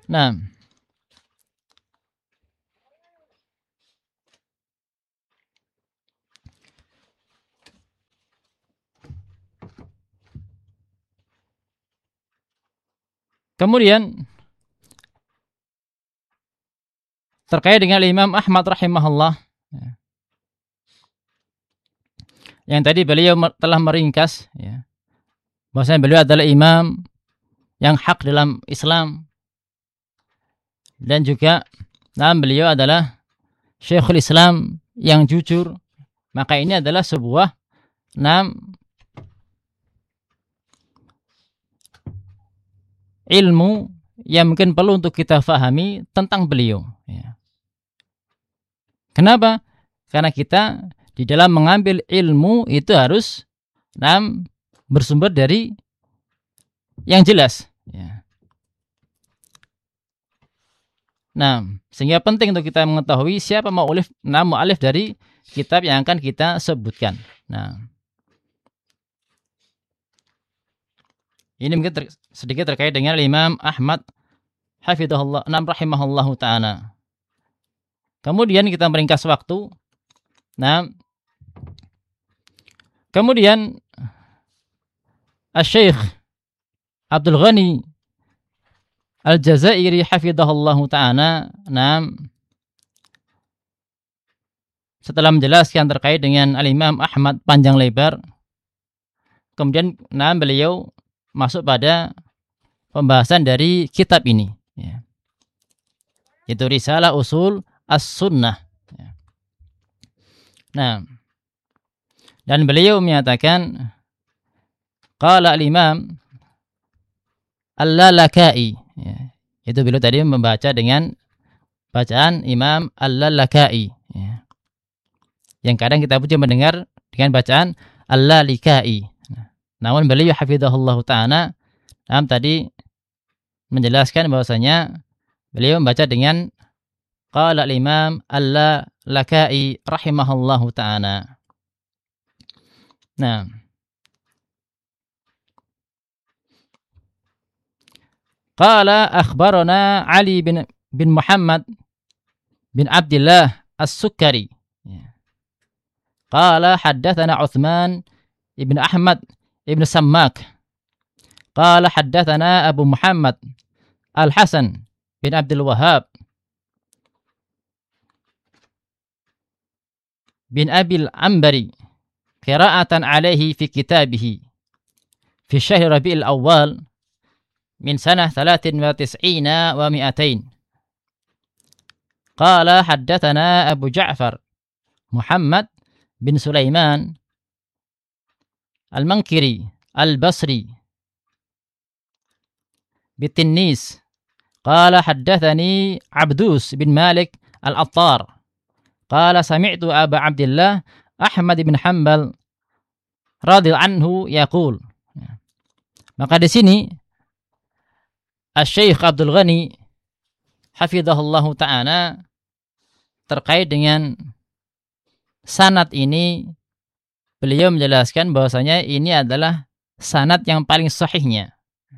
Nah, kemudian terkait dengan Imam Ahmad rahimahullah, yang tadi beliau telah meringkas, ya, bahwasanya beliau adalah imam yang hak dalam Islam, dan juga beliau adalah Syekhul Islam yang jujur. Maka ini adalah sebuah ilmu yang mungkin perlu untuk kita fahami tentang beliau, ya. Kenapa? Karena kita di dalam mengambil ilmu itu harus bersumber dari yang jelas, ya. Nah, sehingga penting untuk kita mengetahui siapa mu'allif dari kitab yang akan kita sebutkan. Nah, ini mungkin sedikit terkait dengan Imam Ahmad hafizahullah rahimahullahu ta'ala. Kemudian kita meringkas waktu. Nah, kemudian Asy-Syaikh Abdul Ghani Al-Jazairi hafizahullahu ta'ala, setelah menjelaskan terkait dengan Al-Imam Ahmad panjang lebar, kemudian beliau masuk pada pembahasan dari kitab ini, ya. Itu Risalah Usul As-Sunnah, ya. Nah, dan beliau menyatakan qala al-Imam Al-Lalaka'i, ya. Itu beliau tadi membaca dengan bacaan Imam Al-Lalaka'i, ya. Yang kadang kita pun mendengar dengan bacaan Al-Lalikai. Namun beliau hafizahullah ta'ala tadi menjelaskan bahwasanya beliau membaca dengan qala al-Imam Al-Lalakai rahimahullahu ta'ala. Nah, qala akhbarana Ali bin Muhammad bin Abdullah As-Sukkari, qala haddatsana Utsman ibn Ahmad ibn Sammak, qala haddatsana Abu Muhammad Al-Hasan bin Abdul Wahhab bin Abil Ambari qira'atan alaihi fi kitabihi fi syahr Rabi'il Awwal min sanah 93 wa 200. Qala haddatsana Abu Ja'far Muhammad bin Sulaiman Al-Mankiri Al-Basri Bitinnis, qala haddatsani Abdus bin Malik Al-Attar, qala sami'tu Aba Abdullah Ahmad bin Hanbal radhiyallahu anhu yaqul. Maka di sini Asy-Syaikh Abdul Ghani hafizahullahu ta'ala terkait dengan sanad ini, beliau menjelaskan bahwasanya ini adalah sanad yang paling sahihnya.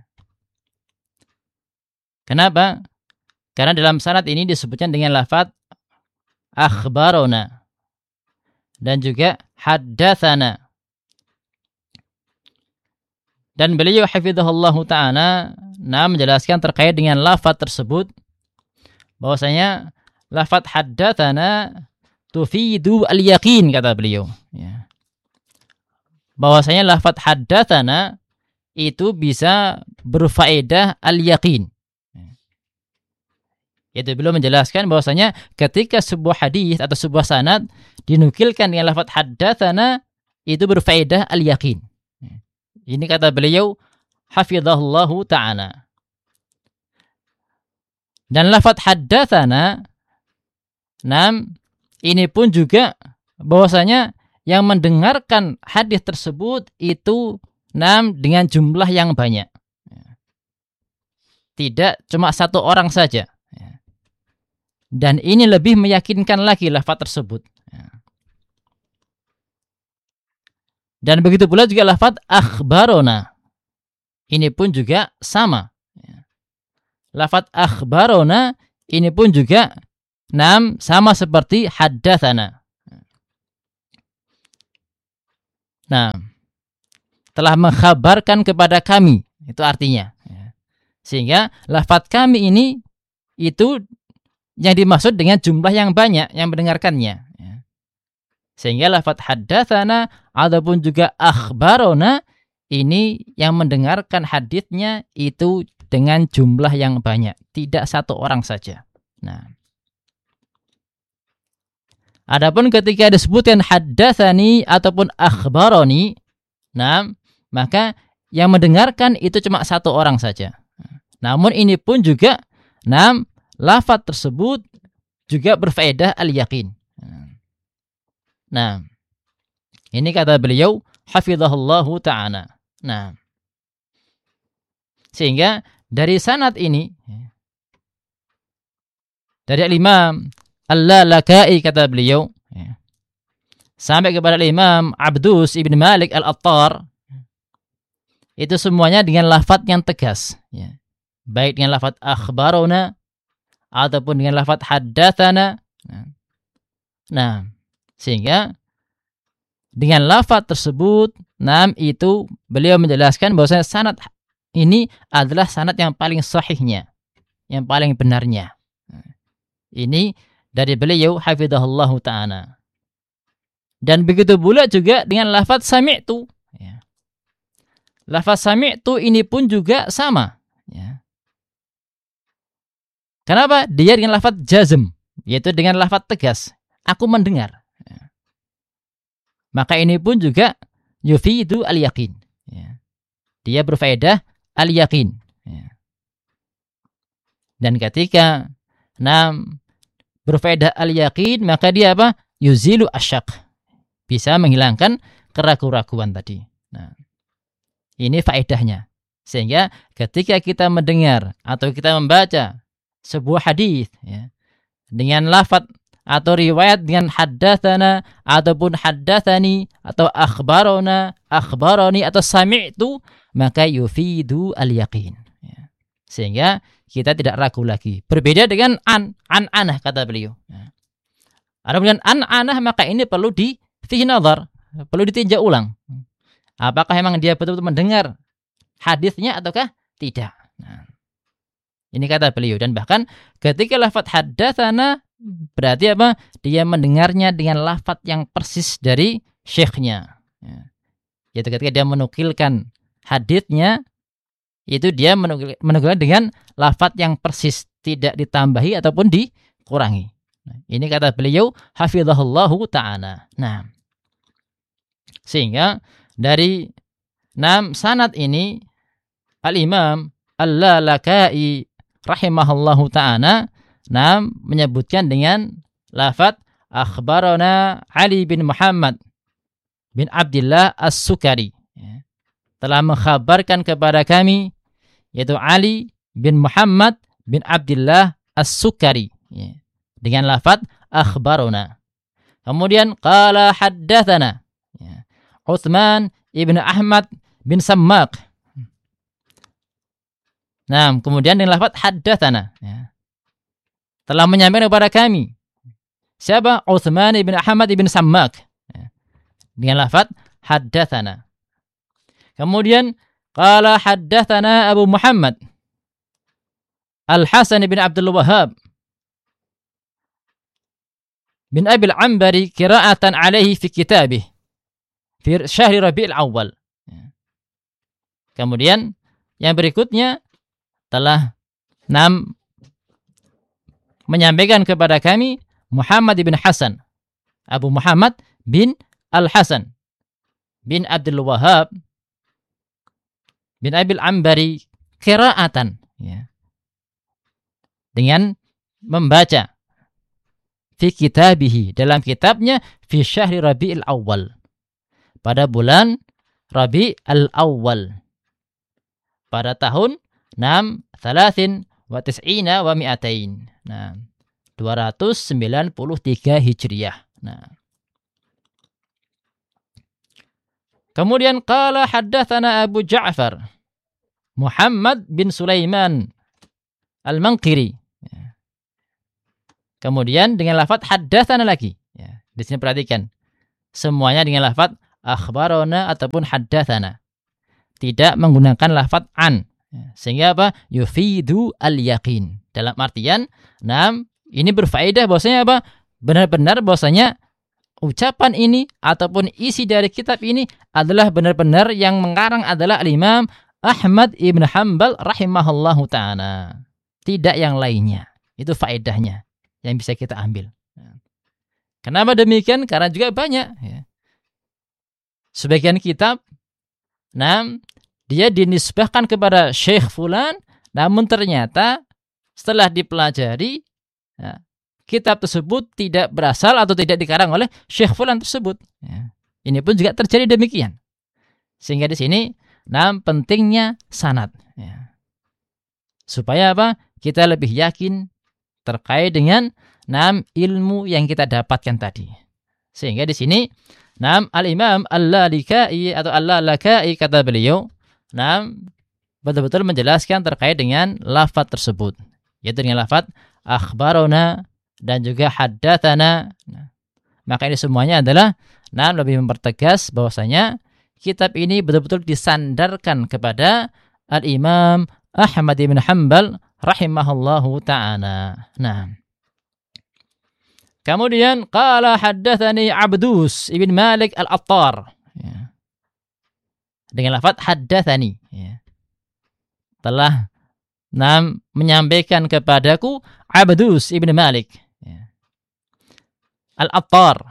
Kenapa? Karena dalam sanad ini disebutkan dengan lafaz akhbarona dan juga haddatsana. Dan beliau hafizahullahu ta'ala menjelaskan terkait dengan lafaz tersebut bahwasanya lafaz haddatsana tufidu al-yaqin, kata beliau, ya. Bahwasanya lafaz haddatsana itu bisa berfaedah al-yaqin. Yaitu beliau menjelaskan bahwasanya ketika sebuah hadis atau sebuah sanad dinukilkan dengan lafaz haddatsana itu berfaedah al-yaqin. Ini kata beliau hafizahullahu ta'ala. Dan lafaz haddatsana ini pun juga bahwasanya yang mendengarkan hadis tersebut itu dengan jumlah yang banyak. Tidak cuma satu orang saja. Dan ini lebih meyakinkan lagi lafaz tersebut. Dan begitu pula juga lafaz akhbarona. Ini pun juga sama. lafaz akhbarona ini pun juga sama seperti haddatsana. Nah, telah mengkhabarkan kepada kami, itu artinya. Sehingga lafaz kami ini itu yang dimaksud dengan jumlah yang banyak yang mendengarkannya. Sehingga lafaz haddatsana ataupun juga akhbarona ini yang mendengarkan haditsnya itu dengan jumlah yang banyak, tidak satu orang saja. Nah, adapun ketika disebutkan haddatsani ataupun akhbaroni, maka yang mendengarkan itu cuma satu orang saja. Namun ini pun juga lafaz tersebut juga berfaedah al-yaqin. Nah, ini kata beliau hafizahullahu ta'ala. Nah, sehingga dari sanad ini dari Imam Al-Lalaka'i kata beliau sampai kepada Imam Abdus ibn Malik Al-Attar, itu semuanya dengan lafaz yang tegas, baik dengan lafaz akhbarona ataupun dengan lafaz haddatsana. Nah, sehingga dengan lafaz tersebut, itu beliau menjelaskan bahwasanya sanad ini adalah sanad yang paling sahihnya, yang paling benarnya. Ini dari beliau hafizahullahu ta'ala. Dan begitu pula juga dengan lafaz sami'tu. Lafaz sami'tu ini pun juga sama. Kenapa? Dia dengan lafaz jazm, yaitu dengan lafaz tegas. Aku mendengar. Maka ini pun juga yufidu al-yaqin. Dia berfaedah al-yaqin. Dan ketika berfaedah al-yaqin, maka dia apa? Yuzilu asyak. Bisa menghilangkan keraguan-raguan tadi. Nah, ini faedahnya. Sehingga ketika kita mendengar atau kita membaca sebuah hadis dengan lafaz atau riwayat dengan haddatsana ataupun haddatsani atau akhbarona, akhbarani atau sami'tu, maka yufidu al-yaqin. Sehingga kita tidak ragu lagi. Berbeda dengan an-anah kata beliau. Adapun an-anah maka ini perlu fihi nazar, perlu ditinjau ulang. Apakah memang dia betul-betul mendengar hadisnya ataukah tidak? Nah, ini kata beliau. Dan bahkan ketika lafaz haddatsana berarti apa? Dia mendengarnya dengan lafaz yang persis dari syekhnya. Yaitu ketika dia menukilkan haditsnya, itu dia menukilkan dengan lafaz yang persis, tidak ditambahi ataupun dikurangi. Nah, ini kata beliau hafizahullahu ta'ala. Nah, sehingga dari sanad ini Al-Imam Al-Lalaka'i rahimahullahu ta'ala menyebutkan dengan lafaz akhbarana Ali bin Muhammad bin Abdullah As-Sukari, telah mengkhabarkan kepada kami, yaitu Ali bin Muhammad bin Abdullah As-Sukari, dengan lafaz akhbarana. Kemudian qala haddatsana Utsman ibn Ahmad bin Sammaq. Nah, kemudian dengan lafaz haddatsana, telah menyampaikan kepada kami. Siapa? Utsman ibn Ahmad ibn Sammaq. Dengan lafaz haddatsana. Kemudian qala haddatsana Abu Muhammad Al-Hasan bin Abdul Wahhab bin Abi al-Anbari qira'atan alaihi fi kitabih fi syahr Rabiul Awal. Kemudian yang berikutnya telah menyampaikan kepada kami Muhammad bin Hasan, Abu Muhammad bin Al-Hasan bin Abdul Wahhab bin Abil Ambari qira'atan, dengan membaca fi kitabihi, dalam kitabnya fi syahri Rabiul Awal, pada bulan Rabiul Awal, pada tahun 93 wa mi'atain. Nah, 293 Hijriah. Nah. Kemudian qala haddatsana Abu Ja'far Muhammad bin Sulaiman Al-Manqiri. Kemudian dengan lafaz haddatsana lagi. Ya, di sini perhatikan. Semuanya dengan lafaz akhbarana ataupun haddatsana. Tidak menggunakan lafaz an. Sehingga apa? Yufidu al-yaqin. Dalam artian, ini berfaedah bahwasanya apa? Benar-benar bahwasanya ucapan ini ataupun isi dari kitab ini adalah benar-benar yang mengarang adalah Al-Imam Ahmad ibn Hanbal rahimahullahu ta'ala. Tidak yang lainnya. Itu faedahnya yang bisa kita ambil. Kenapa demikian? Karena juga banyak. Ya. Sebagian kitab, dia dinisbahkan kepada Syekh Fulan, namun ternyata setelah dipelajari, kitab tersebut tidak berasal atau tidak dikarang oleh Syekh Fulan tersebut. Ya. Ini pun juga terjadi demikian. Sehingga di sini, pentingnya sanad. Ya. Supaya apa? Kita lebih yakin terkait dengan ilmu yang kita dapatkan tadi. Sehingga di sini Al-Imam Al-Lalikai atau Al-Lalakai kata beliau, betul-betul menjelaskan terkait dengan lafaz tersebut, yaitu dengan lafaz akhbarona dan juga haddatsana. Maka ini semuanya adalah lebih mempertegas bahwasanya kitab ini betul-betul disandarkan kepada Al-Imam Ahmad bin Hanbal rahimahullahu ta'ala. Kemudian qala haddatsani Abdus ibn Malik al-Attar. Ya. Dengan lafaz haddatsani. Ya. Telah menyampaikan kepadaku Abdus ibn Malik. Ya. Al-Attar.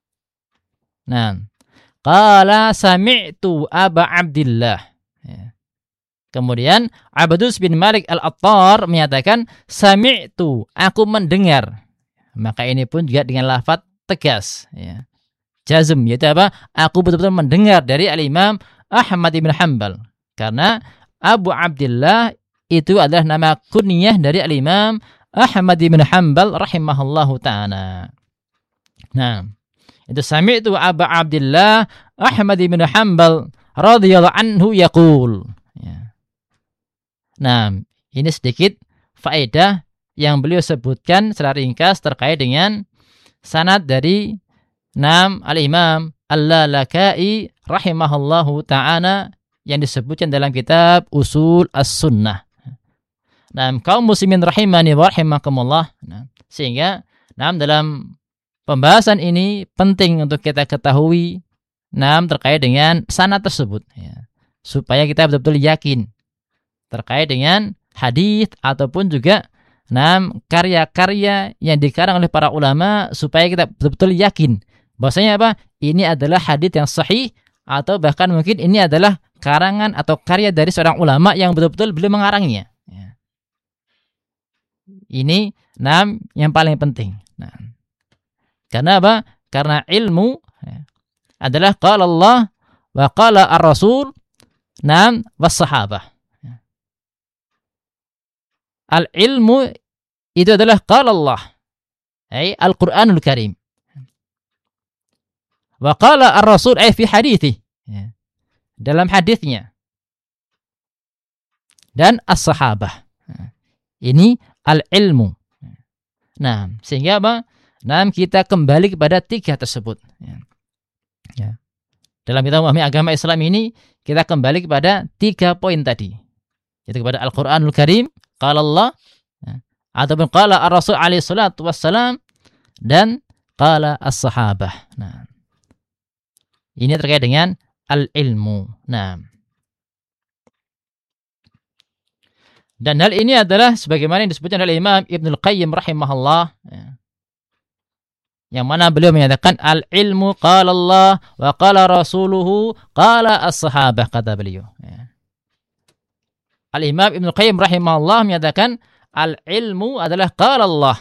Qala sami'tu Aba Abdillah. Ya. Kemudian Abdus bin Malik al-Attar menyatakan sami'tu, aku mendengar. Maka ini pun juga dengan lafaz tegas, ya. Jazm, yaitu apa? Aku betul-betul mendengar dari Al-Imam Ahmad bin Hanbal. Karena Abu Abdillah itu adalah nama kunyah dari Al-Imam Ahmad bin Hanbal rahimahullahu ta'ala. Itu sami'tu Abu Abdillah Ahmad bin Hanbal radhiyallahu anhu yaqul. Ya. Ini sedikit faedah yang beliau sebutkan secara ringkas terkait dengan sanad dari Al-Imam Al-Lalakai rahimahullahu ta'ala yang disebutkan dalam kitab Usul As-Sunnah. Kaum muslimin rahimani wa rahimakumullah. Sehingga dalam pembahasan ini penting untuk kita ketahui terkait dengan sanad tersebut, ya. Supaya kita betul-betul yakin terkait dengan hadis ataupun juga karya-karya yang dikarang oleh para ulama, supaya kita betul-betul yakin bahwasanya apa? Ini adalah hadits yang sahih, atau bahkan mungkin ini adalah karangan atau karya dari seorang ulama yang betul-betul beliau mengarangnya. Ya. Ini yang paling penting. Karena apa? Karena ilmu adalah qala Allah wa qala ar-Rasul was sahabah. Al-ilmu itu adalah qala Allah, Al-Quranul Karim. Wa qala ar-Rasul fi hadithi, dalam hadisnya. Dan as-sahabah. Ini al-ilmu. Sehingga apa? Kita kembali kepada tiga tersebut. Ya. Dalam kita memahami agama Islam ini, kita kembali kepada 3 poin tadi. Yaitu kepada Al-Quranul Karim, qala Allah, ataupun qala ar-Rasul alaihi salatu wassalam, dan qala as-sahabah. Ini terkait dengan al-ilmu. Dan hal ini adalah sebagaimana yang disebutkan oleh Imam Ibnul Qayyim rahimahullah, yang mana beliau menyatakan al-ilmu qala Allah wa qala rasuluhu qala as-sahabah, kata beliau. Al-Imam Ibnul Qayyim rahimahullah menyatakan al-ilmu adalah qala Allah,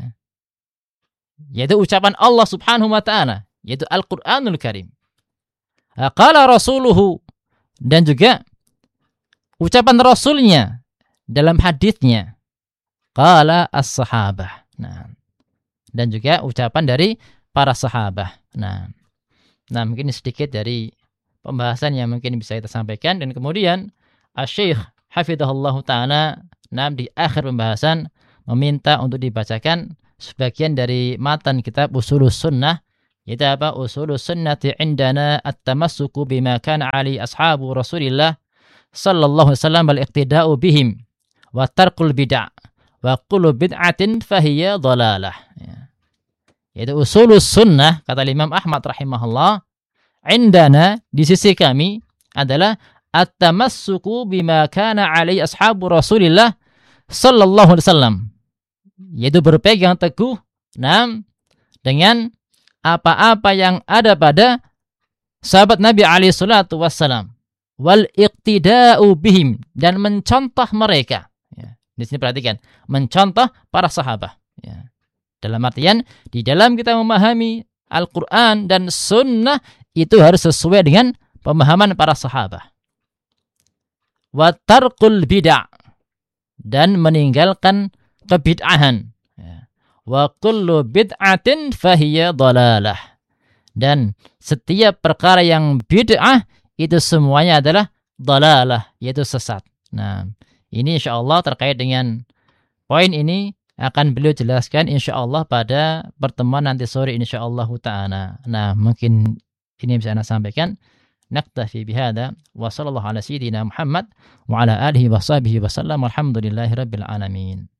yaitu ucapan Allah subhanahu wa ta'ala, yaitu Al-Quranul Karim. Qala rasuluhu, dan juga ucapan Rasulnya dalam hadisnya, qala as-sahabah. Dan juga ucapan dari para sahabah. Mungkin sedikit dari pembahasan yang mungkin bisa kita sampaikan. Dan kemudian Asy-Syaikh hafizahullah ta'ala di akhir pembahasan meminta untuk dibacakan sebagian dari matan kitab Ushulus Sunnah, yaitu apa? Ushulus Sunnati indana at-tamassuku bima kana ali ashabu Rasulillah sallallahu alaihi wasallam wal iqtida'u bihim wa tarkul bid'ah wa kullu bid'atin fahiya dhalalah. Yaitu Ushulus Sunnah, kata Imam Ahmad rahimahullah, indana, di sisi kami, adalah at-tamassuku bima kana alaihi ashabu Rasulillah sallallahu alaihi wasallam, yaitu berpegang teguh dengan apa-apa yang ada pada sahabat Nabi alaihi salatu wassalam, wal iqtida'u bihim, dan mencontoh mereka. Ya, di sini perhatikan, mencontoh para sahabat. Ya. Dalam artian, di dalam kita memahami Al-Quran dan Sunnah, itu harus sesuai dengan pemahaman para sahabat. Wa tarkul bid'ah, dan meninggalkan kebid'ahan. Wa kullu bid'atin fahiya dhalalah, dan setiap perkara yang bid'ah itu semuanya adalah dhalalah, yaitu sesat. Nah, ini insyaallah terkait dengan poin ini akan beliau jelaskan insyaallah pada pertemuan nanti sore insyaallah ta'ala. Nah, mungkin ini bisa Anda sampaikan. Naktafi bihada wa sallallahu ala sayyidina Muhammad wa ala alihi wa sahbihi wa sallam, walhamdulillahi rabbil alamin.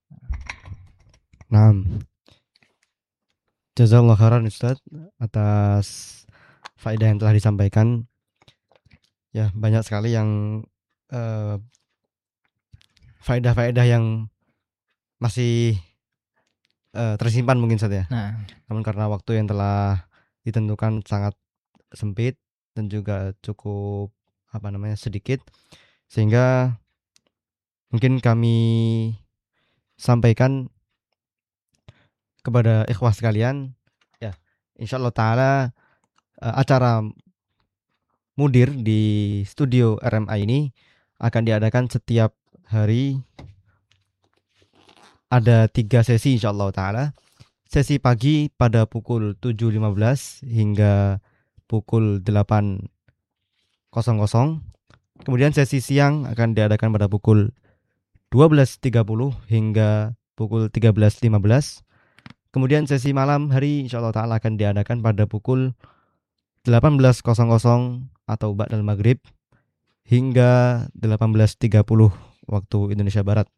Naam. Jazakallahu khairan Ustaz atas faedah yang telah disampaikan. Ya, banyak sekali yang faedah-faedah yang masih tersimpan mungkin saja. Nah, namun karena waktu yang telah ditentukan sangat sempit dan juga cukup sedikit, sehingga mungkin kami sampaikan kepada ikhwah sekalian, ya, insyaallah taala acara Mudir di studio RMA ini akan diadakan setiap hari. Ada 3 sesi insyaallah taala. Sesi pagi pada pukul 7.15 hingga pukul 8.00. Kemudian sesi siang akan diadakan pada pukul 12.30 hingga pukul 13.15. Kemudian sesi malam hari insyaallah taala akan diadakan pada pukul 18.00 atau ba'dal maghrib hingga 18.30 waktu Indonesia Barat.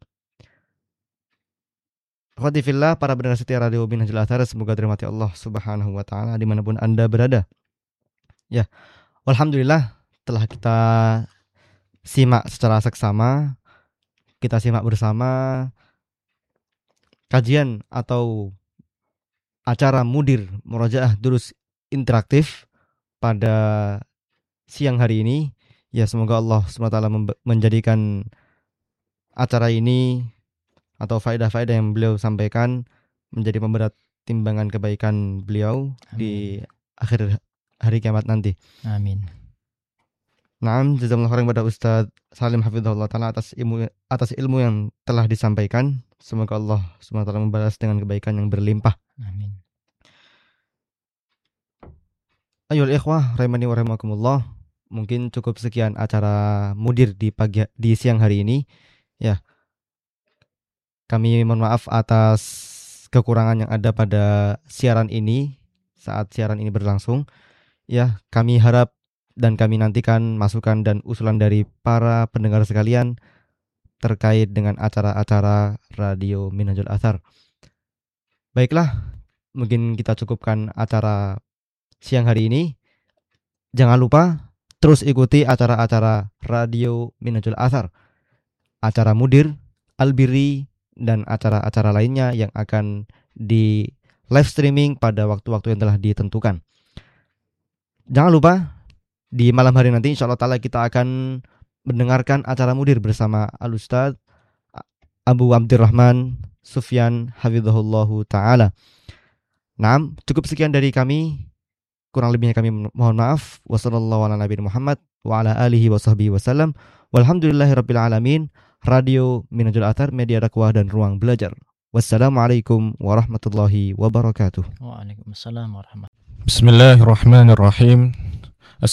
Akhwati fillah, para pendengar setia Radio Minhajul Athar, semoga dirahmati Allah Subhanahu wa taala dimanapun Anda berada. Ya, alhamdulillah telah kita simak secara seksama, kita simak bersama kajian atau acara Mudir Murojaah Durus Interaktif pada siang hari ini. Ya, semoga Allah SWT menjadikan acara ini atau faedah-faedah yang beliau sampaikan menjadi pemberat timbangan kebaikan beliau. Amin. Di akhir hari kiamat nanti. Amin. Naam, jazakallahu khairan kepada Ustaz Salim hafizahullah taala atas ilmu yang telah disampaikan. Semoga Allah SWT membalas dengan kebaikan yang berlimpah. Amin. Ayoul ikhwah rahimani wa rahimakumullah. Mungkin cukup sekian acara Mudir di siang hari ini. Ya. Kami mohon maaf atas kekurangan yang ada pada siaran ini saat siaran ini berlangsung. Ya, kami harap dan kami nantikan masukan dan usulan dari para pendengar sekalian terkait dengan acara-acara Radio Minhajul Athar. Baiklah, mungkin kita cukupkan acara siang hari ini. Jangan lupa terus ikuti acara-acara Radio Minhajul Athar, acara Mudir, Albiri, dan acara-acara lainnya yang akan di live streaming pada waktu-waktu yang telah ditentukan. Jangan lupa di malam hari nanti insyaallah ta'ala kita akan mendengarkan acara Mudir bersama Al-Ustaz Abu Abdurrahman Sufyan hafizahullahu ta'ala. Nah, cukup sekian dari kami. Kurang lebihnya kami mohon maaf. Wassallallahu ala nabiyina Muhammad wa ala alihi wa sahbihi wasallam. Walhamdulillahi rabbil alamin. Radio Minhajul Athar, media dakwah dan ruang belajar. Wassalamualaikum warahmatullahi wabarakatuh. Waalaikumsalam warahmatullahi wabarakatuh. Bismillahirrahmanirrahim.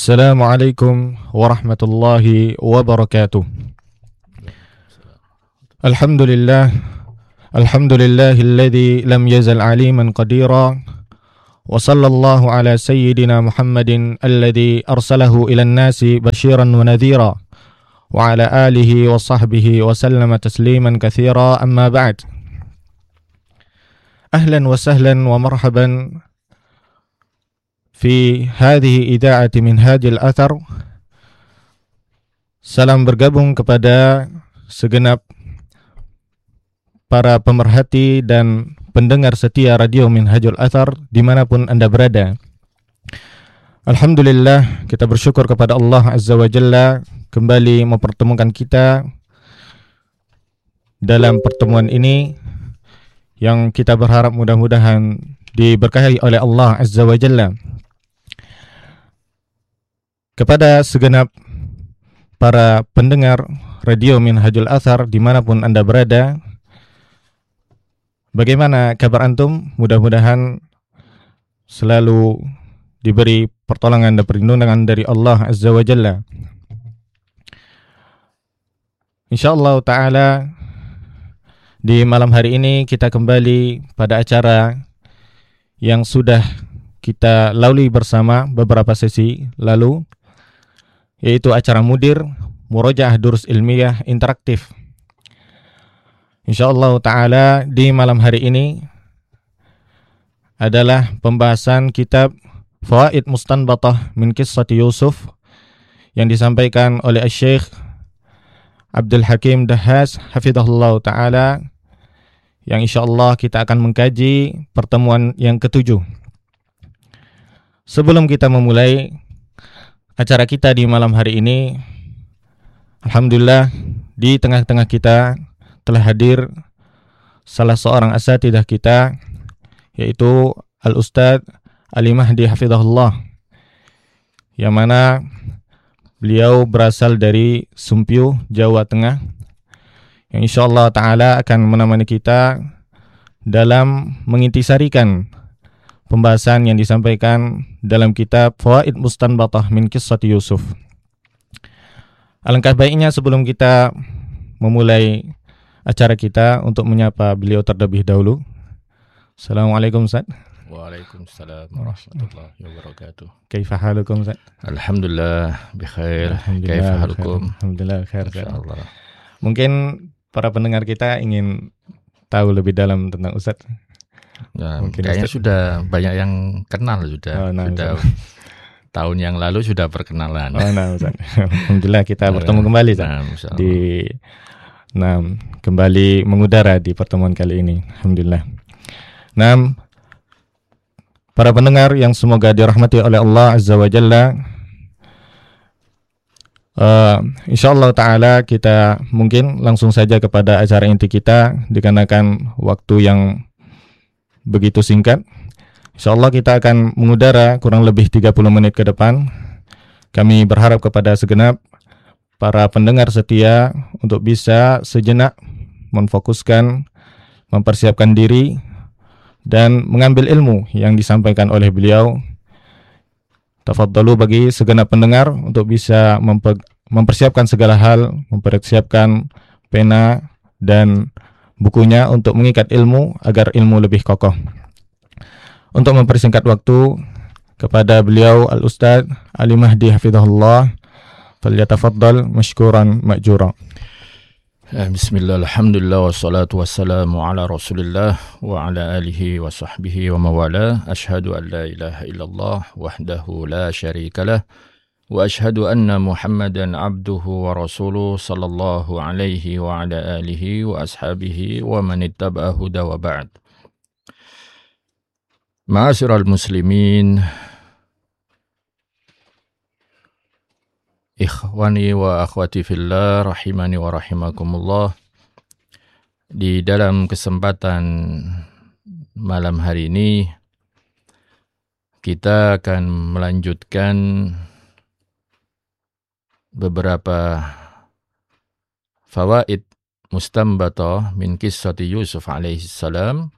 Assalamualaikum warahmatullahi wabarakatuh. Alhamdulillah, alhamdulillahilladzi lam yazal aliman qadira, wa sallallahu ala sayyidina Muhammadin alladzi arsalahu ilan nasi basyiran wa nadhira, wa ala alihi wa sahbihi wa sallama tasliman katsira, amma ba'd. Ahlan wa sahlan wa marhaban fi hadhihi ida'ati min hadhil athar. Salam bergabung kepada segenap para pemerhati dan pendengar setia Radio Minhajul Athar dimanapun Anda berada. Alhamdulillah, kita bersyukur kepada Allah Azza wa Jalla kembali mempertemukan kita dalam pertemuan ini yang kita berharap mudah-mudahan diberkahi oleh Allah Azza wa Jalla. Kepada segenap para pendengar Radio Minhajul Athar dimanapun Anda berada, bagaimana kabar antum? Mudah-mudahan selalu diberi pertolongan dan perlindungan dari Allah Azza wa Jalla. InsyaAllah ta'ala di malam hari ini kita kembali pada acara yang sudah kita lalui bersama beberapa sesi lalu, yaitu acara Mudir Murojaah Durus Ilmiah Interaktif. InsyaAllah ta'ala di malam hari ini adalah pembahasan kitab Fawaid Mustanbatah min Qissati Yusuf yang disampaikan oleh Syekh Abdul Hakim Dahhas hafizahullah ta'ala, yang insyaallah kita akan mengkaji pertemuan yang ke-7. Sebelum kita memulai acara kita di malam hari ini, alhamdulillah di tengah-tengah kita telah hadir salah seorang asatidzah kita, yaitu Al-Ustadz Ali Mahdi hafizahullah, yang mana beliau berasal dari Sumpiuh, Jawa Tengah, yang insyaallah ta'ala akan menemani kita dalam mengintisarikan pembahasan yang disampaikan dalam kitab Fawaid Mustanbatah min Qissati Yusuf. Alangkah baiknya sebelum kita memulai acara kita untuk menyapa beliau terlebih dahulu. Assalamualaikum Ustaz. Waalaikumsalam warahmatullahi wabarakatuh. Kaifa halukum Ustaz? Alhamdulillah bikhair. Kaifa halukum? Alhamdulillah khair. Insyaallah. Mungkin para pendengar kita ingin tahu lebih dalam tentang Ustaz. Ya, Mungkin kayaknya Ustaz sudah banyak yang kenal sudah. Oh, nah, sudah tahun yang lalu sudah perkenalan. Oh, nah, Ustaz. Alhamdulillah kita bertemu kembali Ustaz. Kembali mengudara di pertemuan kali ini. Alhamdulillah. Para pendengar yang semoga dirahmati oleh Allah Azza wa Jalla, insyaallah ta'ala kita mungkin langsung saja kepada acara inti kita dikarenakan waktu yang begitu singkat. InsyaAllah kita akan mengudara kurang lebih 30 menit ke depan. Kami berharap kepada segenap para pendengar setia untuk bisa sejenak memfokuskan, mempersiapkan diri dan mengambil ilmu yang disampaikan oleh beliau. Tafadhalu bagi segenap pendengar untuk bisa mempersiapkan segala hal, mempersiapkan pena dan bukunya untuk mengikat ilmu agar ilmu lebih kokoh. Untuk mempersingkat waktu, kepada beliau Al-Ustadz Ali Mahdi hafizahullah, falyatafaddal mashkuran ma'jura. Bismillah, alhamdulillah, wassalatu wassalamu ala rasulillah wa ala alihi wa sahbihi wa mawala. Ashhadu an la ilaha illallah wahdahu la syarikalah, wa ashhadu anna Muhammadan abduhu wa rasuluh sallallahu alaihi wa ala alihi wa ashabihi wa man ittaba'a huda wa ba'd. Ma'asyiral muslimin, ikhwani wa akhwati fillah, rahimani wa rahimakumullah. Di dalam kesempatan malam hari ini kita akan melanjutkan beberapa fawaid mustanbatah min qissati Yusuf alaihi salam.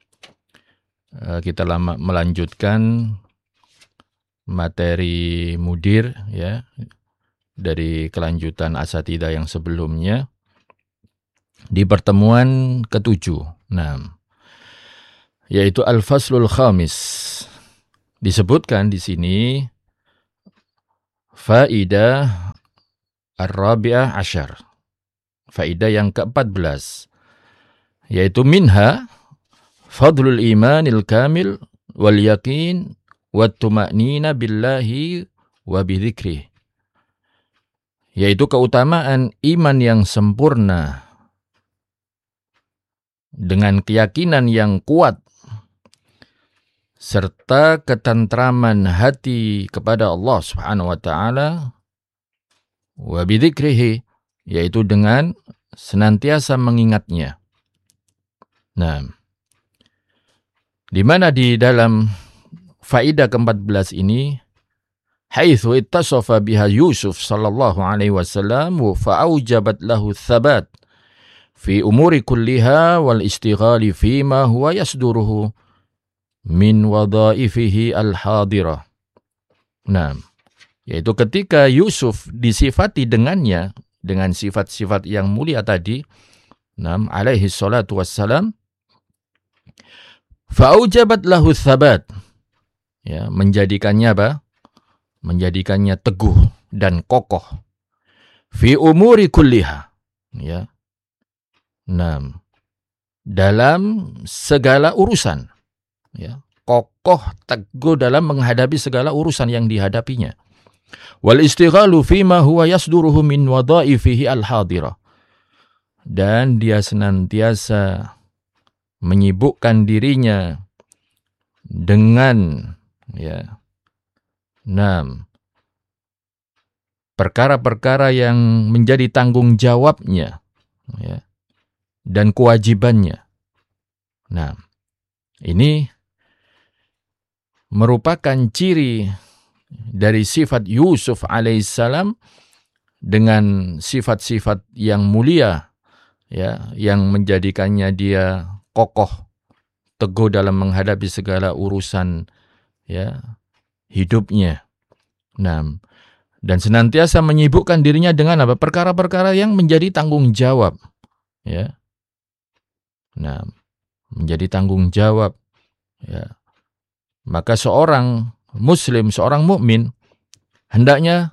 Kita melanjutkan materi mudir ya dari kelanjutan asatidzah yang sebelumnya. di pertemuan ke-7. Nah, yaitu Al-Faslul Khamis. Disebutkan di sini faidah Ar-Rabi'ah Asyar. Faidah yang ke-14. Yaitu minha fadlul imanil kamil wal yakin wat tuma'nina billahi wa bidzikrih. Yaitu keutamaan iman yang sempurna dengan keyakinan yang kuat serta ketentraman hati kepada Allah Subhanahu wa taala wa bidzikrihi, yaitu dengan senantiasa mengingatnya. Nah, di mana di dalam faidah ke-14 ini haitsu ittasafa biha Yusuf sallallahu alaihi wasallam fa aujabat lahu tsabat fi umuri kulliha wal istighali fima huwa yasduruhu min wadhaifihi al-hadirah. Nah, yaitu ketika Yusuf disifati dengannya dengan sifat-sifat yang mulia tadi, alaihi salatu wassalam, fa'aujabat lahu tsabat, ya, menjadikannya apa? Menjadikannya teguh dan kokoh. Fi umuri kulliha, ya. Nah, dalam segala urusan, ya, kokoh teguh dalam menghadapi segala urusan yang dihadapinya. Wal istighalu fima huwa yasduruhu min wadhaifihi al-hadirah. Dan dia senantiasa menyibukkan dirinya dengan, ya, perkara-perkara yang menjadi tanggung jawabnya, ya, dan kewajibannya. Nah, ini merupakan ciri dari sifat Yusuf alaihissalam dengan sifat-sifat yang mulia, ya, yang menjadikannya dia kokoh, teguh dalam menghadapi segala urusan, ya, hidupnya. Nah, dan senantiasa menyibukkan dirinya dengan apa? Perkara-perkara yang menjadi tanggung jawab, ya. Nah, menjadi tanggung jawab, ya. Maka seorang muslim, seorang mukmin hendaknya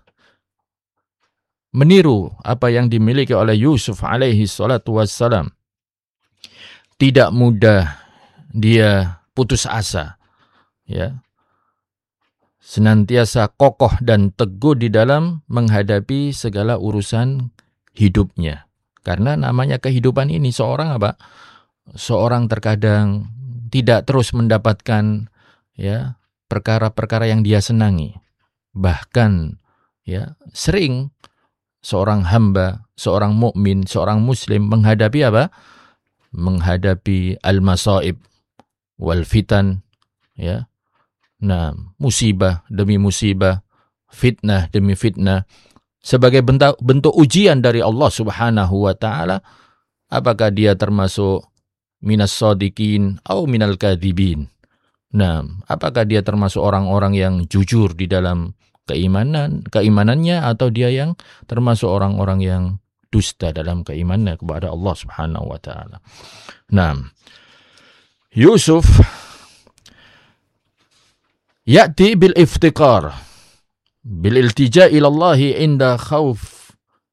meniru apa yang dimiliki oleh Yusuf alaihi salatu wassalam. Tidak mudah dia putus asa, ya. Senantiasa kokoh dan teguh di dalam menghadapi segala urusan hidupnya. Karena namanya kehidupan ini seorang apa? Seorang terkadang tidak terus mendapatkan, ya, perkara-perkara yang dia senangi. Bahkan, ya, sering seorang hamba, seorang mukmin, seorang muslim menghadapi apa? Menghadapi al-masaib wal fitan, ya. Nah, musibah demi musibah, fitnah demi fitnah, sebagai bentuk ujian dari Allah Subhanahu wa taala, apakah dia termasuk minas shadiqin atau minal kadzibin. Nah, apakah dia termasuk orang-orang yang jujur di dalam keimanannya, atau dia yang termasuk orang-orang yang dusta dalam keimanannya kepada Allah Subhanahu wa taala. Nah, Yusuf ya'ti bil iftiqar bil iltija ila Allah inda khauf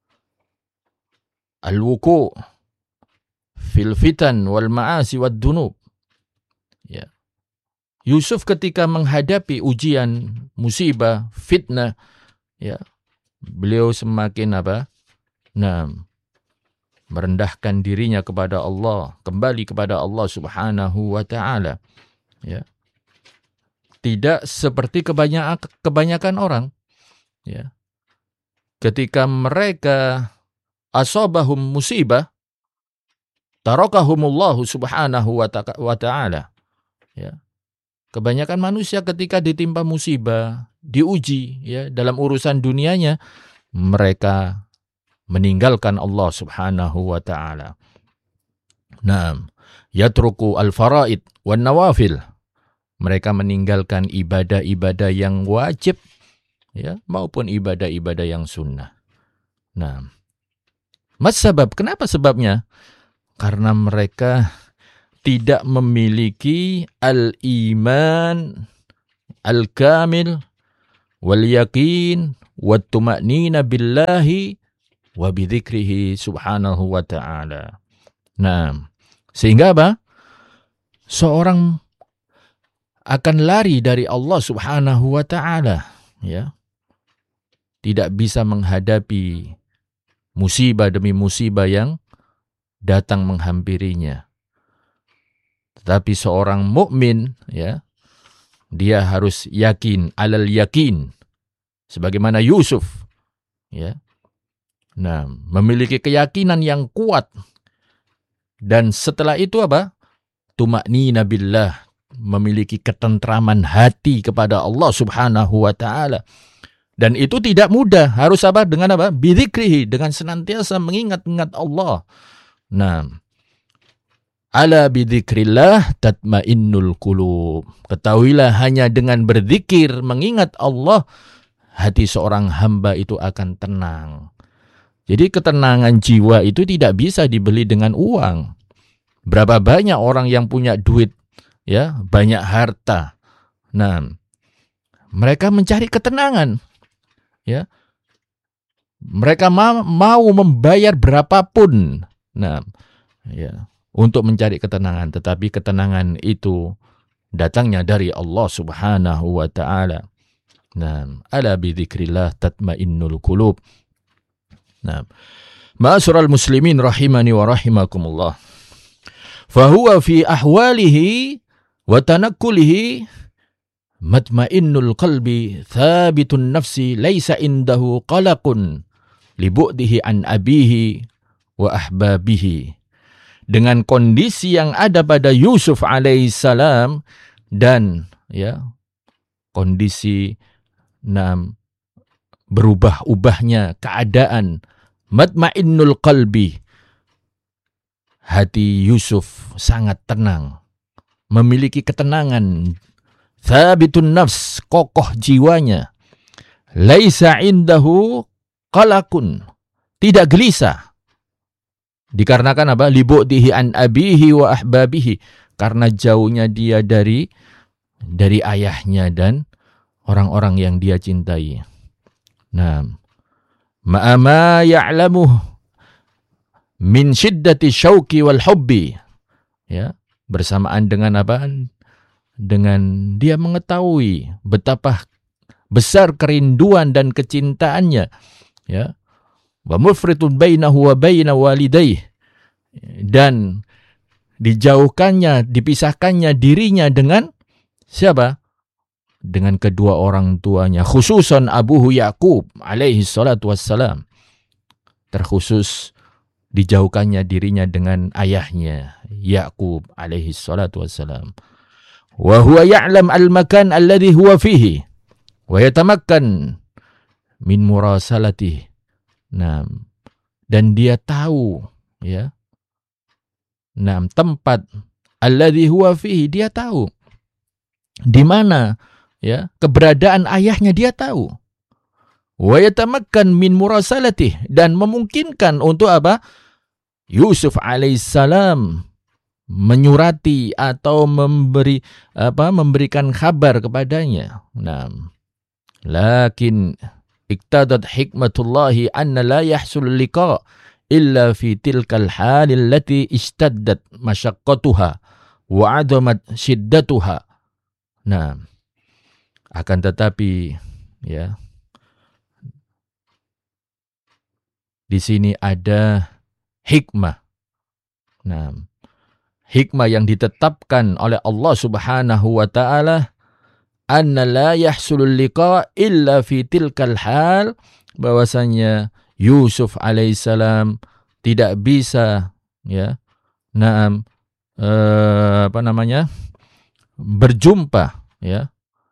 al-wuku' fil fitan wal ma'asi wad dunub. Ya. Yusuf ketika menghadapi ujian, musibah, fitnah, ya, beliau semakin apa? Nah, merendahkan dirinya kepada Allah, kembali kepada Allah Subhanahu wa taala, ya. Tidak seperti kebanyakan orang, ya. Ketika mereka asabahum musibah, tarakahumullahu Subhanahu wa taala, ya. Kebanyakan manusia ketika ditimpa musibah, diuji, ya, dalam urusan dunianya, mereka meninggalkan Allah Subhanahu wa taala. Nah, yatruku al-faraid wan nawafil. Mereka meninggalkan ibadah-ibadah yang wajib, ya, maupun ibadah-ibadah yang sunnah. Nah, mas sebab, kenapa sebabnya? Karena mereka tidak memiliki al-iman al-kamil wal yakin wat tuma'nina billahi wa bidzikrihi subhanahu wa ta'ala. Nah, sehingga apa? Seorang akan lari dari Allah subhanahu wa ta'ala, ya. Tidak bisa menghadapi musibah demi musibah yang datang menghampirinya. Tetapi seorang mukmin, ya, dia harus yakin, alal yakin, sebagaimana Yusuf, ya. Nah, memiliki keyakinan yang kuat. Dan setelah itu apa? Tuma'nina billah, memiliki ketentraman hati kepada Allah subhanahu wa ta'ala. Dan itu tidak mudah. Harus apa? Dengan apa? Bidzikrihi, dengan senantiasa mengingat-ingat Allah. Nah, ala bidzikrillah tatmainnul qulub. Ketahuilah hanya dengan berzikir, mengingat Allah, hati seorang hamba itu akan tenang. Jadi ketenangan jiwa itu tidak bisa dibeli dengan uang. Berapa banyak orang yang punya duit, ya, banyak harta. Nah, mereka mencari ketenangan, ya. Mereka mau membayar berapapun, nah, ya, untuk mencari ketenangan. Tetapi ketenangan itu datangnya dari Allah subhanahu wa ta'ala. Nah, ala bidzikrillah tatmainnul qulub. Nah, ma'asyiral muslimin rahimani wa rahimakumullah. Fahuwa fi ahwalihi wa tanakkulihi matmainnul qalbi thabitun nafsi laisa indahu qalaqun libu'dihi an abihi wa ahbabihi. Dengan kondisi yang ada pada Yusuf alaihissalam dan, ya, kondisi berubah-ubahnya keadaan, matmainnul qalbi, hati Yusuf sangat tenang, memiliki ketenangan, thabitun nafs, kokoh jiwanya, laisa indahu qalaqun, tidak gelisah. Dikarenakan apa? Libu'dihi an abihi wa ahbabihi, karena jauhnya dia dari ayahnya dan orang-orang yang dia cintai. Nah, ma'ama ya'lamuh min syiddati syauqi wal hubbi, ya, bersamaan dengan apa? Dengan dia mengetahui betapa besar kerinduan dan kecintaannya, ya. Wa mufritun bainahu wa baina walidayh, dan dijauhkannya, dipisahkannya dirinya dengan siapa? Dengan kedua orang tuanya, khususan abuhu Yaqub alaihi salatu wassalam. Terkhusus dijauhkannya dirinya dengan ayahnya Yaqub alaihi salatu wassalam. Wa huwa ya'lam al-makan alladhi huwa fihi wa yatamakkan min murasalatihi. Nah, dan dia tahu, ya. Nah, tempat alladhi huwa fihi, dia tahu di mana, ya, keberadaan ayahnya dia tahu. Wa yatamakkan min murasalatih, dan memungkinkan untuk apa? Yusuf alaihissalam menyurati atau memberikan kabar kepadanya. Nah, lakin iktadat hikmatullahi anna la yahsul liqa illa fi tilkal halil lati istaddat masyaqqatuha wa adamat syiddatuha. Nah, akan tetapi, ya, di sini ada hikmah. Nah, hikmah yang ditetapkan oleh Allah Subhanahu wa taala, anna la yahsulul liqa illa fi tilkal hal, bahwasanya Yusuf alaihissalam tidak bisa, ya, berjumpa, ya,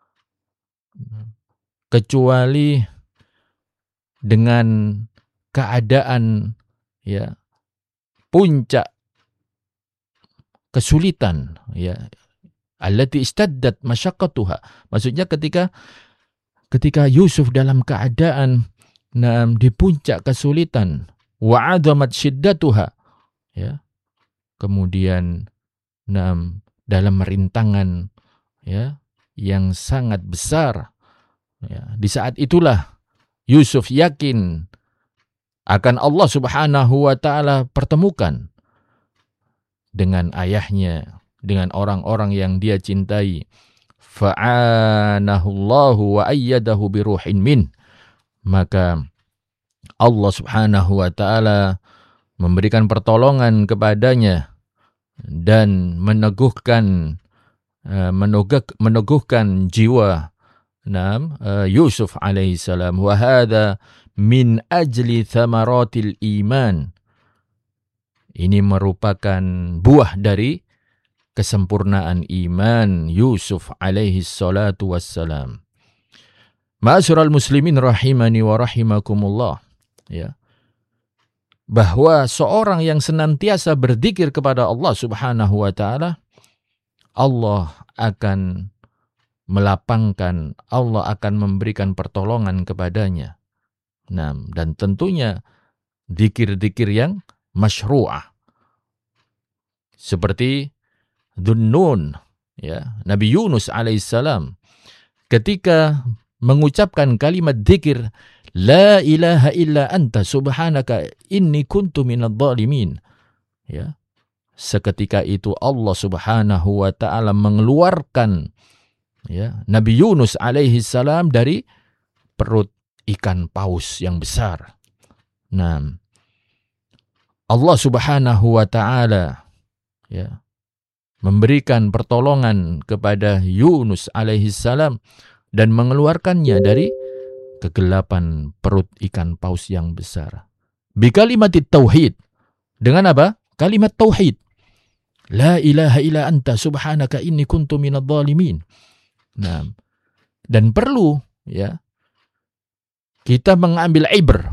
kecuali dengan keadaan, ya, puncak kesulitan, ya, allati istaddat masyaqqatuha. Maksudnya ketika Yusuf dalam keadaan di puncak kesulitan, wa 'azamat syiddatuha, ya, kemudian dalam rintangan ya yang sangat besar. Ya, di saat itulah Yusuf yakin akan Allah Subhanahu wa taala pertemukan dengan ayahnya, dengan orang-orang yang dia cintai. Fa'anahullahu wa ayyadahu biruhin min. Maka Allah Subhanahu wa taala memberikan pertolongan kepadanya dan meneguhkan jiwa Yusuf alaihissalam. Wa hadza min ajli thamaratil iman. Ini merupakan buah dari kesempurnaan iman Yusuf alaihi salatu wassalam. Ma'asyiral muslimin rahimani wa rahimakumullah. Ya. Bahwa seorang yang senantiasa berzikir kepada Allah Subhanahu wa taala, Allah akan melapangkan, Allah akan memberikan pertolongan kepadanya. Nah, dan tentunya zikir-zikir yang masyru'ah. Seperti Dhunnun, ya, Nabi Yunus alaihissalam ketika mengucapkan kalimat zikir la ilaha illa anta subhanaka inni kuntu minadh dhalimin, ya, seketika itu Allah Subhanahu wa taala mengeluarkan ya Nabi Yunus alaihi salam dari perut ikan paus yang besar. Nah, Allah Subhanahu wa taala ya memberikan pertolongan kepada Yunus alaihi salam dan mengeluarkannya dari kegelapan perut ikan paus yang besar. Bi kalimatit tauhid. Dengan apa? Kalimat tauhid. La ilaha illa anta subhanaka inni kuntu minadh dhalimin. Nah, dan perlu ya kita mengambil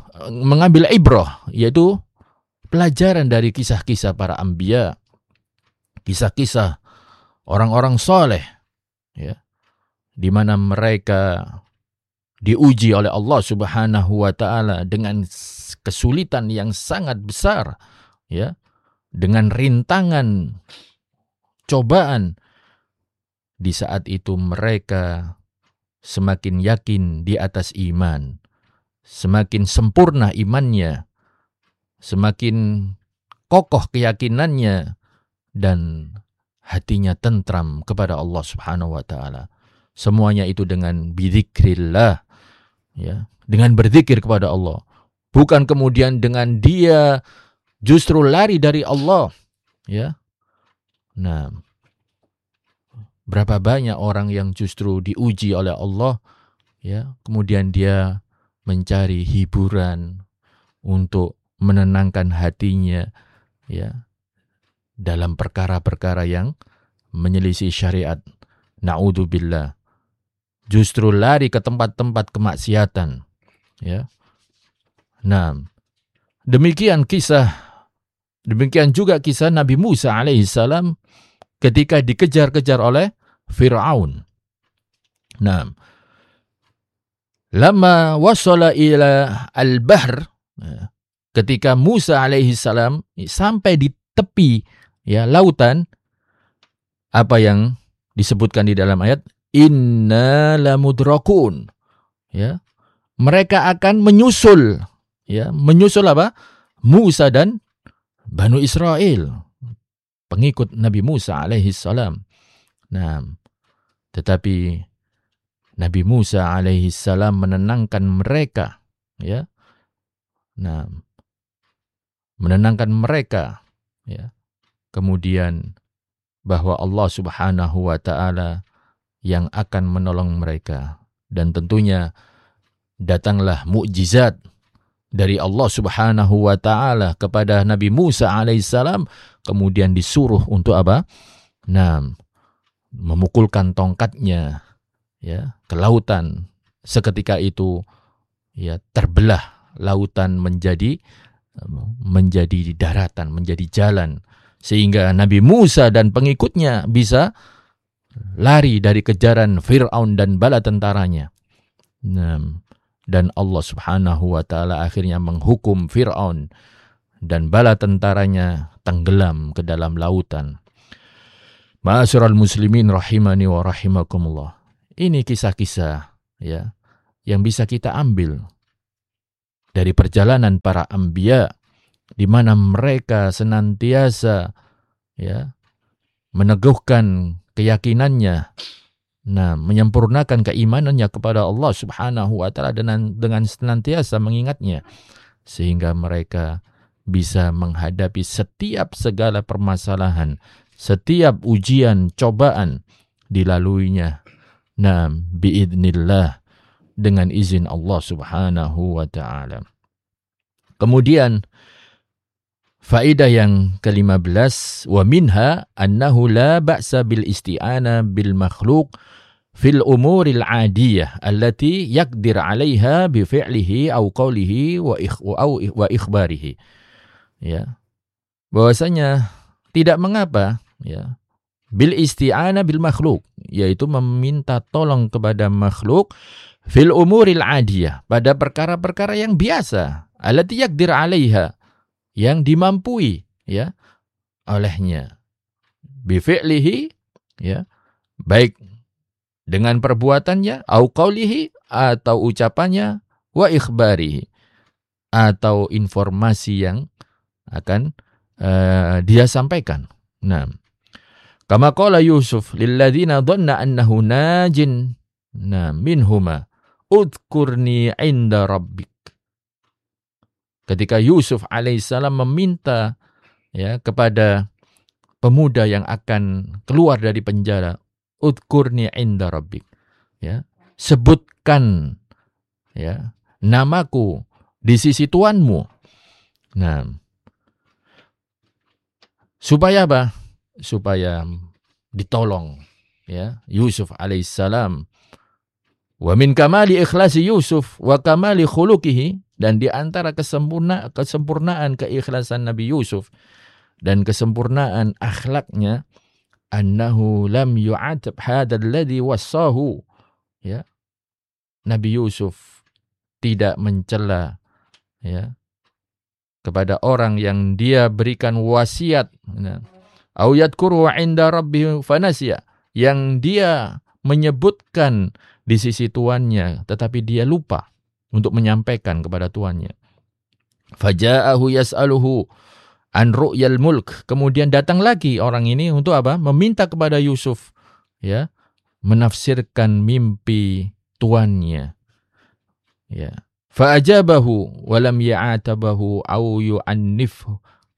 ibrah, yaitu pelajaran dari kisah-kisah para anbiya, kisah-kisah orang-orang soleh, ya, di mana mereka diuji oleh Allah Subhanahu wa taala dengan kesulitan yang sangat besar, ya, dengan rintangan, cobaan. Di saat itu mereka semakin yakin di atas iman, semakin sempurna imannya, semakin kokoh keyakinannya, dan hatinya tentram kepada Allah Subhanahu wa taala. Semuanya itu dengan bidzikrillah, ya, dengan berzikir kepada Allah. Bukan kemudian dengan dia justru lari dari Allah, ya. Nah, berapa banyak orang yang justru diuji oleh Allah, ya, kemudian dia mencari hiburan untuk menenangkan hatinya, ya, dalam perkara-perkara yang menyelisih syariat. Na'udzubillah. Justru lari ke tempat-tempat kemaksiatan, ya. Nah, demikian juga kisah Nabi Musa alaihissalam ketika dikejar-kejar oleh Fir'aun. Nah, lama wasala ila al-bahr, ketika Musa alaihissalam sampai di tepi, ya, lautan, apa yang disebutkan di dalam ayat, inna lamudrakun, ya, mereka akan menyusul, ya, menyusul apa? Musa dan Banu Israel, pengikut Nabi Musa alaihissalam. Nah, tetapi Nabi Musa alaihissalam menenangkan mereka, ya. Nah, menenangkan mereka, ya. Kemudian bahwa Allah Subhanahu wa taala yang akan menolong mereka, dan tentunya datanglah mukjizat dari Allah Subhanahu wa taala kepada Nabi Musa alaihissalam, kemudian disuruh untuk apa? Nah, memukulkan tongkatnya, ya, ke lautan. Seketika itu, ya, terbelah lautan menjadi daratan, menjadi jalan, sehingga Nabi Musa dan pengikutnya bisa lari dari kejaran Fir'aun dan bala tentaranya. Nah, dan Allah Subhanahu wa taala akhirnya menghukum Fir'aun dan bala tentaranya tenggelam ke dalam lautan. Ma'asyiral muslimin rahimani wa rahimakumullah. Ini kisah-kisah ya yang bisa kita ambil dari perjalanan para anbiya, di mana mereka senantiasa ya meneguhkan keyakinannya, menyempurnakan keimanannya kepada Allah Subhanahu wa taala dengan senantiasa mengingatnya, sehingga mereka bisa menghadapi setiap segala permasalahan, setiap ujian, cobaan dilaluinya. Biidznillah, dengan izin Allah Subhanahu wa ta'ala. Kemudian faedah yang ke-15, wa minha annahu la ba'sa bil isti'ana bil makhluq fil umuril adiyah allati yaqdir 'alaiha bi fi'lihi aw qawlihi wa ikhbarihi. Ya. Bahwasanya tidak mengapa ya bil isti'ana bil makhluk, yaitu meminta tolong kepada makhluk fil umuril adiyah, pada perkara-perkara yang biasa, allati yaqdir 'alaiha, yang dimampui ya olehnya, bi fi'lihi ya, baik dengan perbuatannya, au qaulihi, atau ucapannya, wa ikhbarihi, atau informasi yang akan dia sampaikan. Kama qala Yusuf lilladzina dhanna annahu najin minhuma udhkurni 'inda rabbik. Ketika Yusuf alaihissalam meminta ya kepada pemuda yang akan keluar dari penjara, udhkurni 'inda rabbik, ya, sebutkan ya namaku di sisi Tuhanmu. Supaya apa? Supaya ditolong ya Yusuf alaihissalam. Wa min kamali ikhlasi Yusuf wa kamali khuluqihi, dan di antara kesempurnaan keikhlasan Nabi Yusuf dan kesempurnaan akhlaknya, annahu lam yu'atab hadzal ladzi wassahu, ya, Nabi Yusuf tidak mencela ya kepada orang yang dia berikan wasiat, au yadhkuru 'inda rabbih fanasiya, yang dia menyebutkan di sisi tuannya tetapi dia lupa untuk menyampaikan kepada tuannya. Faja'ahu yas'aluhu an ru'yal mulk, kemudian datang lagi orang ini untuk apa? Meminta kepada Yusuf ya menafsirkan mimpi tuannya. Ya. Fa'ajabahu wa lam ya'atabahu au yu'annifu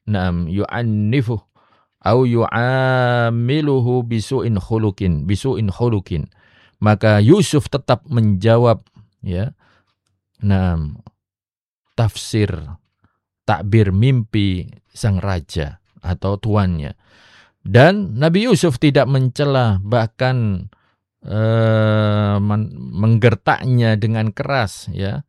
au yu'amiluhu bisu'in khuluqin. Maka Yusuf tetap menjawab ya tafsir takbir mimpi sang raja atau tuannya. Dan Nabi Yusuf tidak mencela, bahkan menggertaknya dengan keras ya.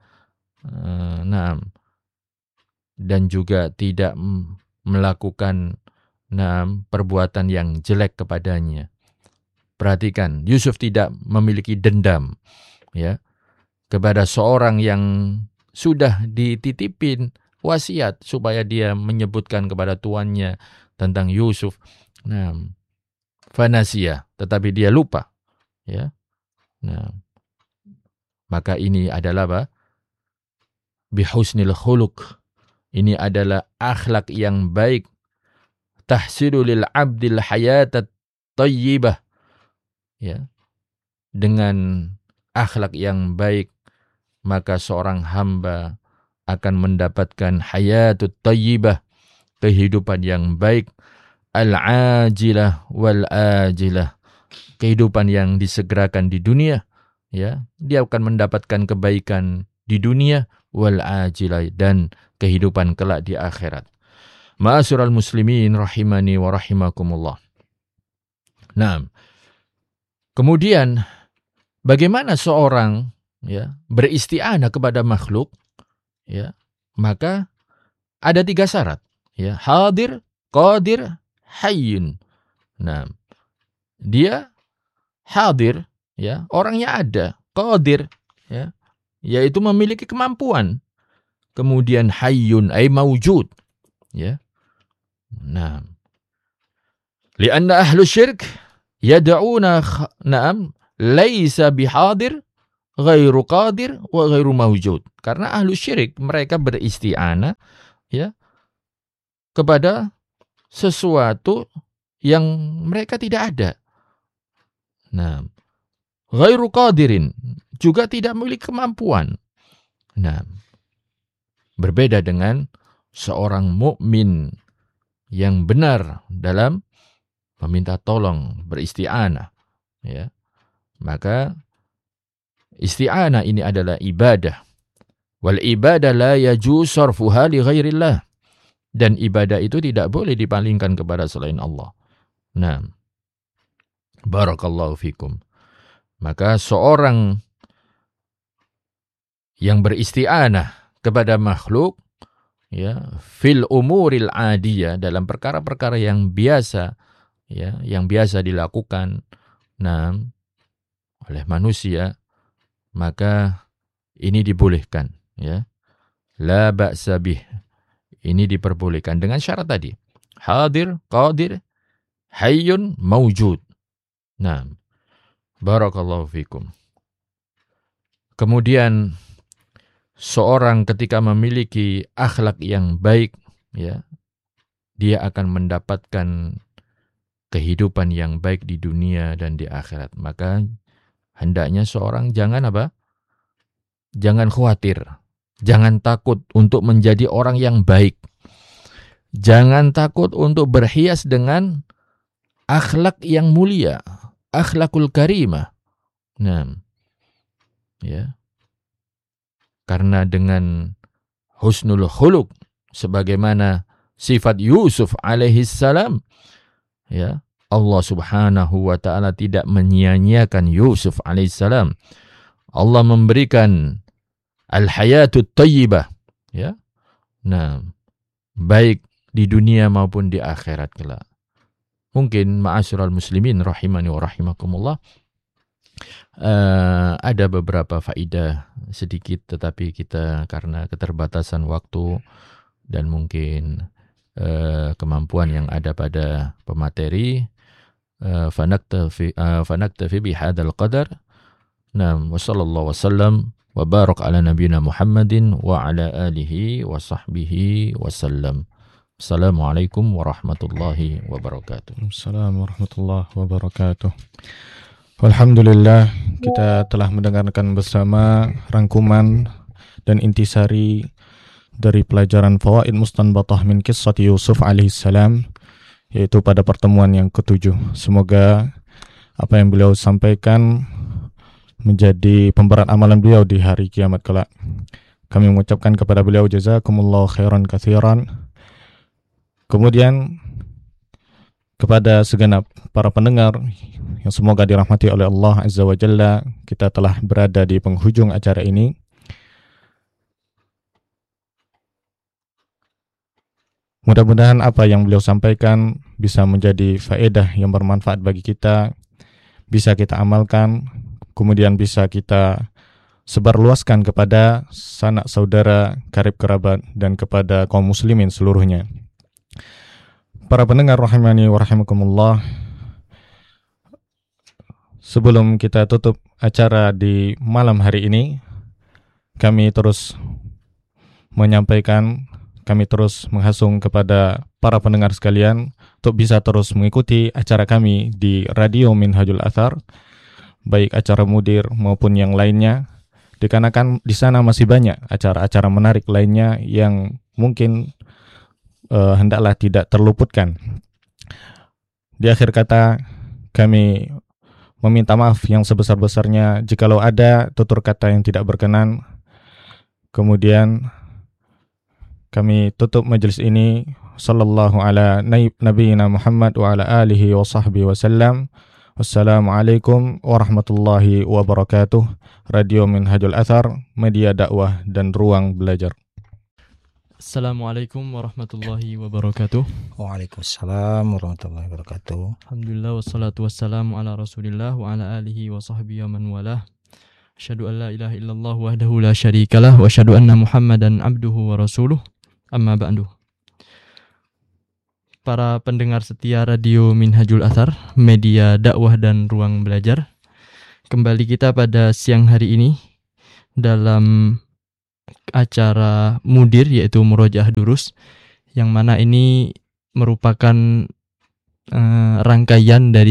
Dan juga tidak melakukan perbuatan yang jelek kepadanya. Perhatikan, Yusuf tidak memiliki dendam ya kepada seorang yang sudah dititipin wasiat supaya dia menyebutkan kepada tuannya tentang Yusuf. Fanasiyah, tetapi dia lupa ya. Maka ini adalah apa? Bihusnil khuluq. Ini adalah akhlak yang baik. Tahsilu lil abdil hayatat thayyibah. Ya. Dengan akhlak yang baik, maka seorang hamba akan mendapatkan hayatut thayyibah, kehidupan yang baik, al-ajilah wal ajilah, kehidupan yang disegerakan di dunia, ya. Dia akan mendapatkan kebaikan di dunia, wal ajilah, dan kehidupan kelak di akhirat. Ma'asyiral muslimin rahimani wa rahimakumullah. Kemudian bagaimana seorang ya beristi'anah kepada makhluk ya, maka ada 3 syarat ya, hadir, qadir, hayyun. Dia hadir ya, orangnya ada, qadir ya, yaitu memiliki kemampuan. Kemudian hayyun ay maujud ya, Nah, lianna ahlu syirk yad'una laisa bihadir ghairu qadir wa ghairu mawjud. Karena ahlu syirik mereka beristi'anah ya kepada sesuatu yang mereka tidak ada. Nah, ghairu qadirin juga tidak memiliki kemampuan. Nah, berbeda dengan seorang mukmin yang benar dalam meminta tolong, beristi'anah ya. Maka isti'anah ini adalah ibadah. Wal ibadah la yajuz sarfuha li ghairillah. Dan ibadah itu tidak boleh dipalingkan kepada selain Allah. Nah, barakallahu fikum. Maka seorang yang beristi'anah kepada makhluk ya, fil umuril adiyah, dalam perkara-perkara yang biasa ya, yang biasa dilakukan nah oleh manusia, maka ini dibolehkan ya. La ba'sa bih. Ini diperbolehkan dengan syarat tadi. Hadir, qadir, hayyun, mawjud. Nah, barakallahu fikum. Kemudian seorang ketika memiliki akhlak yang baik ya, dia akan mendapatkan kehidupan yang baik di dunia dan di akhirat. Maka hendaknya seorang jangan apa? Jangan khawatir. Jangan takut untuk menjadi orang yang baik. Jangan takut untuk berhias dengan akhlak yang mulia. Akhlakul karimah. Nah, ya. Karena dengan husnul khuluq, sebagaimana sifat Yusuf alaihi salam, ya, Allah subhanahu wa ta'ala tidak menyia-nyiakan Yusuf alaihi salam. Allah memberikan al-hayatut tayyibah ya. Nah, baik di dunia maupun di akhirat kelak. Mungkin ma'asyiral muslimin rahimani wa rahimakumullah, ada beberapa faedah sedikit, tetapi kita karena keterbatasan waktu dan mungkin kemampuan yang ada pada pemateri, fanaktafi bihadzal qadar. Nah, wa sallallahu wasallam wa barak ala nabiyyina Muhammadin wa ala alihi wa sahbihi wasallam. Assalamualaikum warahmatullahi wabarakatuh. Assalamualaikum warahmatullahi wabarakatuh. Alhamdulillah, kita telah mendengarkan bersama rangkuman dan intisari dari pelajaran Fawaid Mustanbatah min Qissati Yusuf alaihissalam, yaitu pada pertemuan yang ke-7. Semoga apa yang beliau sampaikan menjadi pemberat amalan beliau di hari kiamat kelak. Kami mengucapkan kepada beliau jazakumullahu khairan katsiran. Kemudian kepada segenap para pendengar yang semoga dirahmati oleh Allah Azza wa Jalla, kita telah berada di penghujung acara ini. Mudah-mudahan apa yang beliau sampaikan bisa menjadi faedah yang bermanfaat bagi kita, bisa kita amalkan, kemudian bisa kita sebarluaskan kepada sanak saudara, karib kerabat, dan kepada kaum muslimin seluruhnya. Para pendengar rahimani wa rahimakumullah, sebelum kita tutup acara di malam hari ini, kami terus menghasung kepada para pendengar sekalian untuk bisa terus mengikuti acara kami di Radio Minhajul Athar, baik acara mudir maupun yang lainnya, dikarenakan di sana masih banyak acara-acara menarik lainnya yang mungkin hendaklah tidak terluputkan. Di akhir kata, kami meminta maaf yang sebesar-besarnya jikalau ada tutur kata yang tidak berkenan. Kemudian kami tutup majelis ini. Sallallahu ala nabiyyina Muhammad wa ala alihi wa sahbihi wasallam. Wassalamualaikum warahmatullahi wabarakatuh. Radio Minhajul Athar, media dakwah dan ruang belajar. Assalamualaikum warahmatullahi wabarakatuh. Waalaikumsalam warahmatullahi wabarakatuh. Alhamdulillah wassalatu wassalamu ala Rasulillah wa ala alihi wa sahbihi wa man walah. Asyhadu an la ilaha illallah wahdahu la syarikalah wa asyhadu anna Muhammadan abduhu wa rasuluh. Amma ba'du. para pendengar setia Radio Minhajul Athar, media dakwah dan ruang belajar. Kembali kita pada siang hari ini dalam acara Mudir, yaitu Murojaah Durus, yang mana ini merupakan rangkaian dari